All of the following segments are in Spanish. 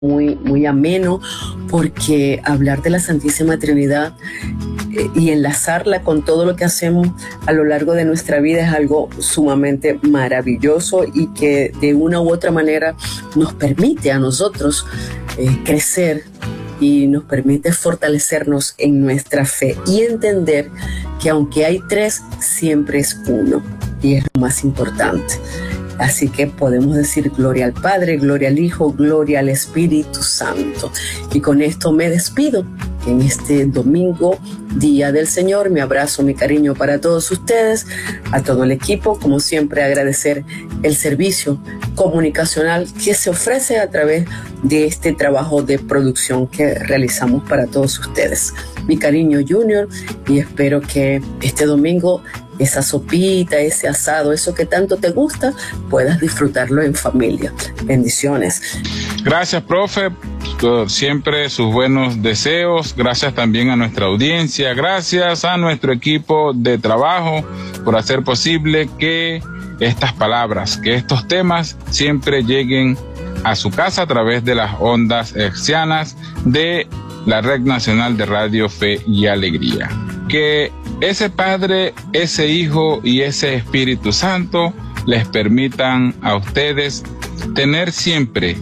muy ameno, porque hablar de la Santísima Trinidad y enlazarla con todo lo que hacemos a lo largo de nuestra vida es algo sumamente maravilloso y que de una u otra manera nos permite a nosotros crecer y nos permite fortalecernos en nuestra fe y entender que aunque hay tres, siempre es uno, y es lo más importante. Así que podemos decir gloria al Padre, gloria al Hijo, gloria al Espíritu Santo. Y con esto me despido en este domingo, Día del Señor. Mi abrazo, mi cariño para todos ustedes, a todo el equipo. Como siempre, agradecer el servicio comunicacional que se ofrece a través de este trabajo de producción que realizamos para todos ustedes. Mi cariño, Junior, y espero que este domingo esa sopita, ese asado, eso que tanto te gusta, puedas disfrutarlo en familia. Bendiciones. Gracias, profe, por siempre sus buenos deseos. Gracias también a nuestra audiencia. Gracias a nuestro equipo de trabajo por hacer posible que estas palabras, que estos temas siempre lleguen a su casa a través de las ondas hertzianas de la Red Nacional de Radio Fe y Alegría. Que ese Padre, ese Hijo y ese Espíritu Santo les permitan a ustedes tener siempre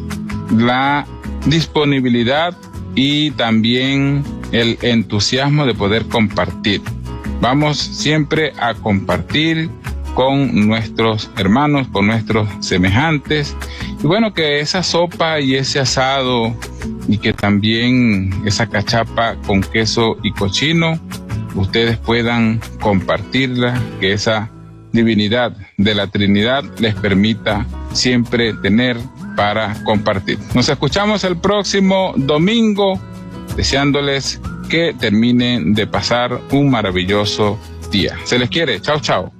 la disponibilidad y también el entusiasmo de poder compartir. Vamos siempre a compartir con nuestros hermanos, con nuestros semejantes. Y bueno, que esa sopa y ese asado y que también esa cachapa con queso y cochino, ustedes puedan compartirla, que esa divinidad de la Trinidad les permita siempre tener para compartir. Nos escuchamos el próximo domingo, deseándoles que terminen de pasar un maravilloso día. Se les quiere. Chao, chao.